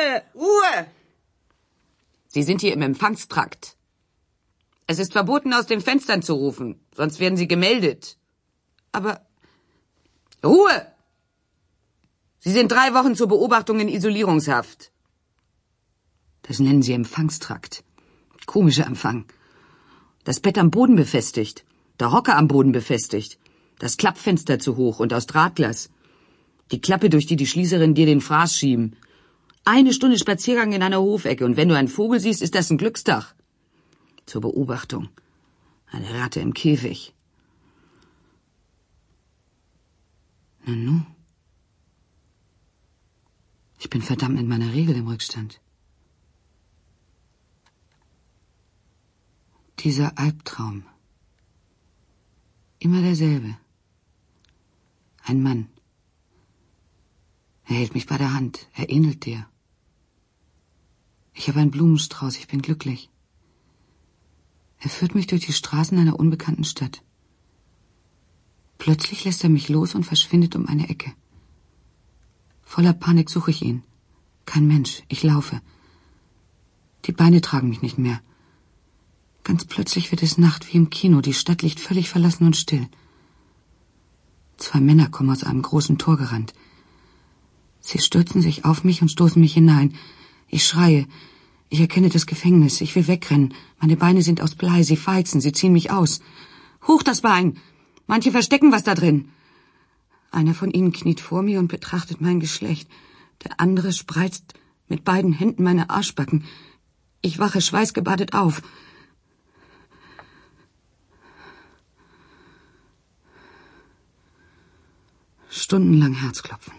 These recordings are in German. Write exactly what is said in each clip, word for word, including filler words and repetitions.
Ruhe! Ruhe! Sie sind hier im Empfangstrakt. Es ist verboten, aus den Fenstern zu rufen, sonst werden Sie gemeldet. Aber... Ruhe! Sie sind drei Wochen zur Beobachtung in Isolierungshaft. Das nennen Sie Empfangstrakt. Komischer Empfang. Das Bett am Boden befestigt, der Hocker am Boden befestigt, das Klappfenster zu hoch und aus Drahtglas, die Klappe, durch die die Schließerin dir den Fraß schieben. Eine Stunde Spaziergang in einer Hofecke und wenn du einen Vogel siehst, ist das ein Glückstag. Zur Beobachtung. Eine Ratte im Käfig. Nanu. Ich bin verdammt mit meiner Regel im Rückstand. Dieser Albtraum. Immer derselbe. Ein Mann. Er hält mich bei der Hand. Er ähnelt dir. Ich habe einen Blumenstrauß. Ich bin glücklich. Er führt mich durch die Straßen einer unbekannten Stadt. Plötzlich lässt er mich los und verschwindet um eine Ecke. Voller Panik suche ich ihn. Kein Mensch. Ich laufe. Die Beine tragen mich nicht mehr. Ganz plötzlich wird es Nacht wie im Kino. Die Stadt liegt völlig verlassen und still. Zwei Männer kommen aus einem großen Tor gerannt. Sie stürzen sich auf mich und stoßen mich hinein. Ich schreie. Ich erkenne das Gefängnis. Ich will wegrennen. Meine Beine sind aus Blei. Sie feizen. Sie ziehen mich aus. Hoch das Bein! Manche verstecken was da drin. Einer von ihnen kniet vor mir und betrachtet mein Geschlecht. Der andere spreizt mit beiden Händen meine Arschbacken. Ich wache schweißgebadet auf. Stundenlang Herzklopfen.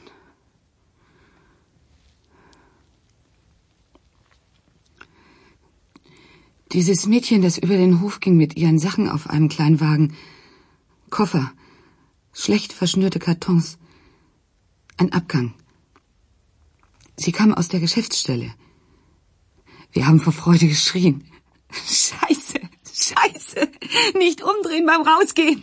Dieses Mädchen, das über den Hof ging mit ihren Sachen auf einem Kleinwagen. Koffer, schlecht verschnürte Kartons, ein Abgang. Sie kam aus der Geschäftsstelle. Wir haben vor Freude geschrien. Scheiße, Scheiße, nicht umdrehen beim Rausgehen.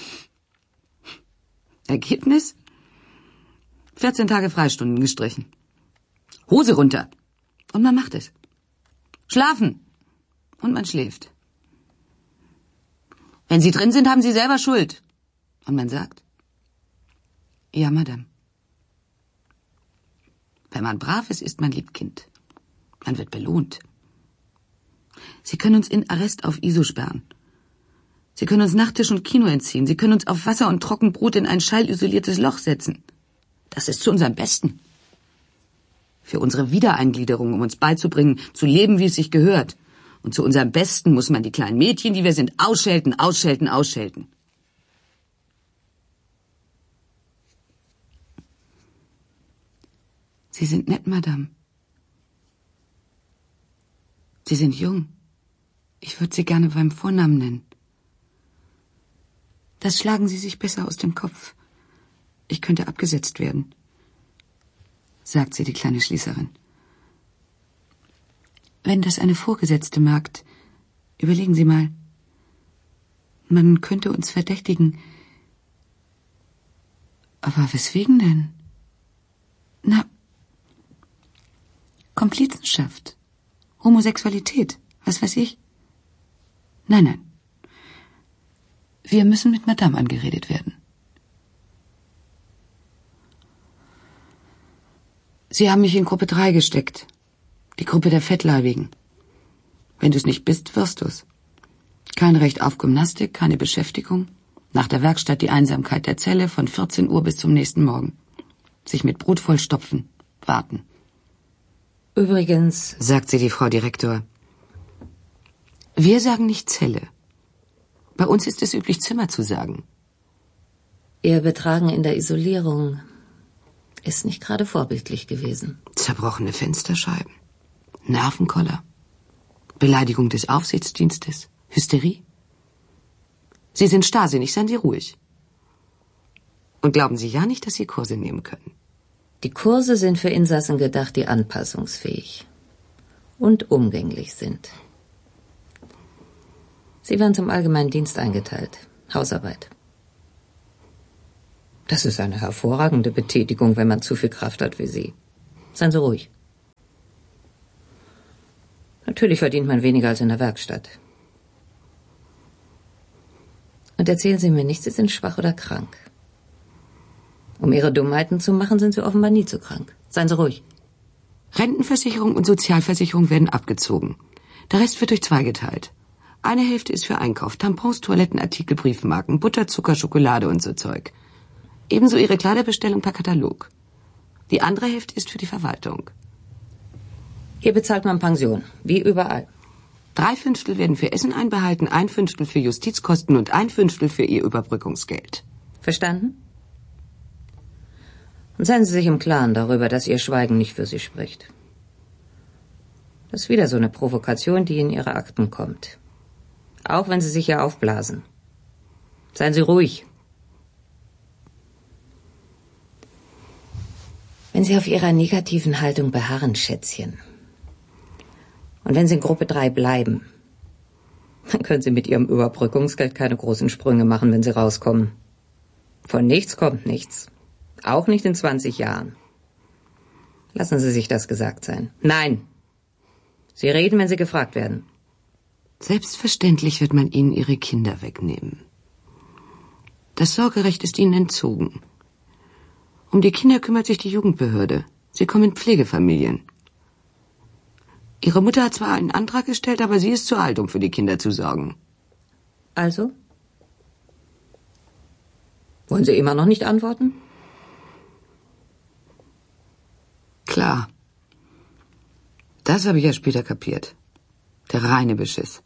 Ergebnis? vierzehn Tage Freistunden gestrichen. Hose runter. Und man macht es. Schlafen. Und man schläft. Wenn Sie drin sind, haben Sie selber Schuld. Und man sagt, ja, Madame. Wenn man brav ist, ist man Liebkind. Man wird belohnt. Sie können uns in Arrest auf I S O sperren. Sie können uns Nachttisch und Kino entziehen. Sie können uns auf Wasser und Trockenbrot in ein schallisoliertes Loch setzen. Das ist zu unserem Besten. Für unsere Wiedereingliederung, um uns beizubringen, zu leben, wie es sich gehört. Und zu unserem Besten muss man die kleinen Mädchen, die wir sind, ausschelten, ausschelten, ausschelten. Sie sind nett, Madame. Sie sind jung. Ich würde Sie gerne beim Vornamen nennen. Das schlagen Sie sich besser aus dem Kopf. Ich könnte abgesetzt werden, sagt sie, die kleine Schließerin. Wenn das eine Vorgesetzte merkt, überlegen Sie mal, man könnte uns verdächtigen. Aber weswegen denn? Na, Komplizenschaft, Homosexualität, was weiß ich. Nein, nein. Wir müssen mit Madame angeredet werden. Sie haben mich in Gruppe drei gesteckt. Die Gruppe der Fettleibigen. Wenn du es nicht bist, wirst du's. Kein Recht auf Gymnastik, keine Beschäftigung. Nach der Werkstatt die Einsamkeit der Zelle von vierzehn Uhr bis zum nächsten Morgen. Sich mit Brot vollstopfen. Warten. Übrigens, sagt sie, die Frau Direktor. Wir sagen nicht Zelle. Bei uns ist es üblich, Zimmer zu sagen. Ihr Betragen in der Isolierung ist nicht gerade vorbildlich gewesen. Zerbrochene Fensterscheiben, Nervenkoller, Beleidigung des Aufsichtsdienstes, Hysterie. Sie sind starrsinnig, seien Sie ruhig. Und glauben Sie ja nicht, dass Sie Kurse nehmen können. Die Kurse sind für Insassen gedacht, die anpassungsfähig und umgänglich sind. Sie werden zum allgemeinen Dienst eingeteilt. Hausarbeit. Das ist eine hervorragende Betätigung, wenn man zu viel Kraft hat wie Sie. Seien Sie ruhig. Natürlich verdient man weniger als in der Werkstatt. Und erzählen Sie mir nicht, Sie sind schwach oder krank. Um Ihre Dummheiten zu machen, sind Sie offenbar nie zu krank. Seien Sie ruhig. Rentenversicherung und Sozialversicherung werden abgezogen. Der Rest wird durch zwei geteilt. Eine Hälfte ist für Einkauf, Tampons, Toilettenartikel, Briefmarken, Butter, Zucker, Schokolade und so Zeug. Ebenso Ihre Kleiderbestellung per Katalog. Die andere Hälfte ist für die Verwaltung. Hier bezahlt man Pension, wie überall. Drei Fünftel werden für Essen einbehalten, ein Fünftel für Justizkosten und ein Fünftel für Ihr Überbrückungsgeld. Verstanden? Und seien Sie sich im Klaren darüber, dass Ihr Schweigen nicht für Sie spricht. Das ist wieder so eine Provokation, die in Ihre Akten kommt. Auch wenn Sie sich hier aufblasen. Seien Sie ruhig. Wenn Sie auf Ihrer negativen Haltung beharren, Schätzchen, und wenn Sie in Gruppe drei bleiben, dann können Sie mit Ihrem Überbrückungsgeld keine großen Sprünge machen, wenn Sie rauskommen. Von nichts kommt nichts. Auch nicht in zwanzig Jahren. Lassen Sie sich das gesagt sein. Nein. Sie reden, wenn Sie gefragt werden. Selbstverständlich wird man Ihnen Ihre Kinder wegnehmen. Das Sorgerecht ist Ihnen entzogen. Um die Kinder kümmert sich die Jugendbehörde. Sie kommen in Pflegefamilien. Ihre Mutter hat zwar einen Antrag gestellt, aber sie ist zu alt, um für die Kinder zu sorgen. Also? Wollen Sie immer noch nicht antworten? Klar. Das habe ich ja später kapiert. Der reine Beschiss.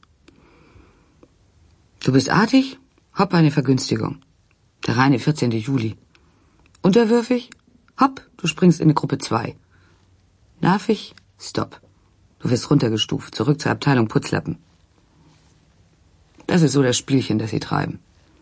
Du bist artig? Hopp, eine Vergünstigung. Der reine vierzehnte Juli. Unterwürfig? Hopp, du springst in die Gruppe zwei. Nervig? Stopp. Du wirst runtergestuft, zurück zur Abteilung Putzlappen. Das ist so das Spielchen, das sie treiben.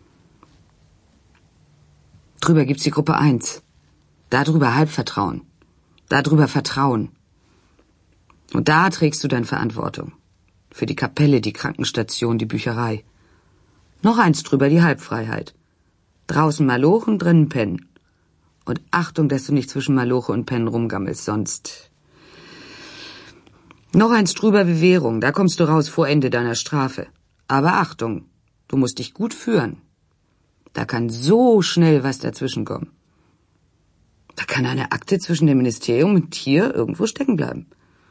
Drüber gibt's die Gruppe eins. Darüber Halbvertrauen. Darüber Vertrauen. Und da trägst du dann Verantwortung. Für die Kapelle, die Krankenstation, die Bücherei. Noch eins drüber, die Halbfreiheit. Draußen Malochen, drinnen pennen. Und Achtung, dass du nicht zwischen Maloche und Pennen rumgammelst, sonst... Noch eins drüber Bewährung, da kommst du raus vor Ende deiner Strafe. Aber Achtung, du musst dich gut führen. Da kann so schnell was dazwischenkommen. Da kann eine Akte zwischen dem Ministerium und hier irgendwo stecken bleiben.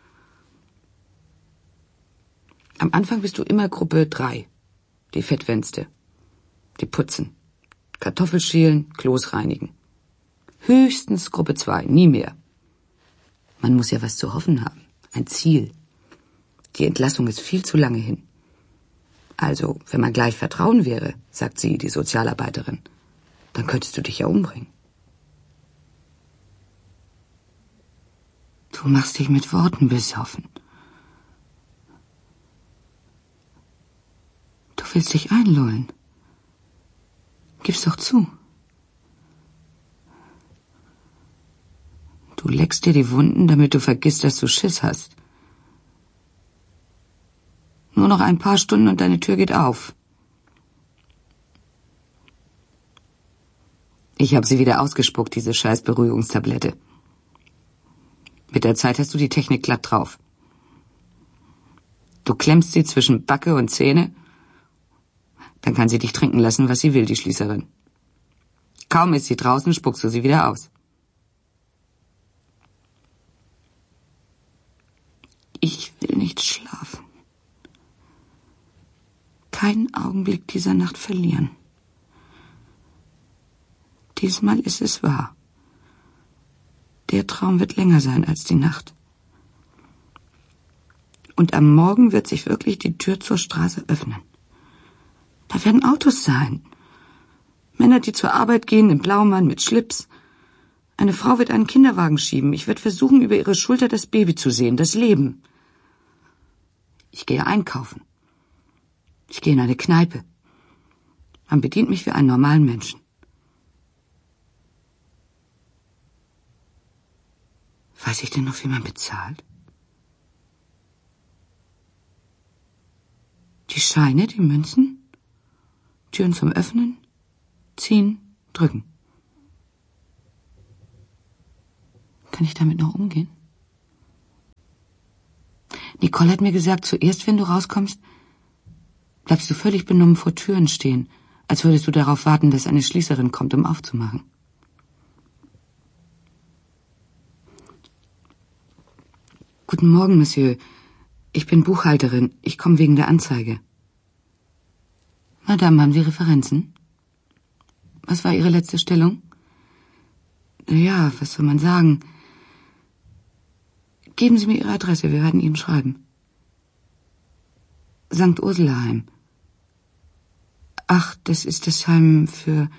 Am Anfang bist du immer Gruppe drei. Die Fettwänste. Die putzen. Kartoffelschälen, Klos reinigen. Höchstens Gruppe zwei, nie mehr. Man muss ja was zu hoffen haben. Ein Ziel. Die Entlassung ist viel zu lange hin. Also, wenn man gleich Vertrauen wäre, sagt sie, die Sozialarbeiterin, dann könntest du dich ja umbringen. Du machst dich mit Worten besoffen. Du willst dich einlullen. Gib's doch zu. Du leckst dir die Wunden, damit du vergisst, dass du Schiss hast. Nur noch ein paar Stunden und deine Tür geht auf. Ich habe sie wieder ausgespuckt, diese scheiß Beruhigungstablette. Mit der Zeit hast du die Technik glatt drauf. Du klemmst sie zwischen Backe und Zähne, dann kann sie dich trinken lassen, was sie will, die Schließerin. Kaum ist sie draußen, spuckst du sie wieder aus. Ich will nicht schlafen. Keinen Augenblick dieser Nacht verlieren. Diesmal ist es wahr. Der Traum wird länger sein als die Nacht. Und am Morgen wird sich wirklich die Tür zur Straße öffnen. Da werden Autos sein. Männer, die zur Arbeit gehen, im Blaumann, mit Schlips. Eine Frau wird einen Kinderwagen schieben. Ich werde versuchen, über ihre Schulter das Baby zu sehen, das Leben. Ich gehe einkaufen. Ich gehe in eine Kneipe. Man bedient mich wie einen normalen Menschen. Weiß ich denn noch, wie man bezahlt? Die Scheine, die Münzen? Türen zum Öffnen, ziehen, drücken. Kann ich damit noch umgehen? Nicole hat mir gesagt, zuerst, wenn du rauskommst, bleibst du völlig benommen vor Türen stehen, als würdest du darauf warten, dass eine Schließerin kommt, um aufzumachen. Guten Morgen, Monsieur. Ich bin Buchhalterin. Ich komme wegen der Anzeige. Madame, haben Sie Referenzen? Was war Ihre letzte Stellung? Ja, was soll man sagen? Geben Sie mir Ihre Adresse, wir werden Ihnen schreiben. Sankt Ursulaheim. Ach, das ist das Heim für...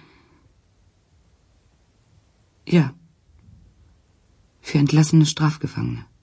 Ja, für entlassene Strafgefangene.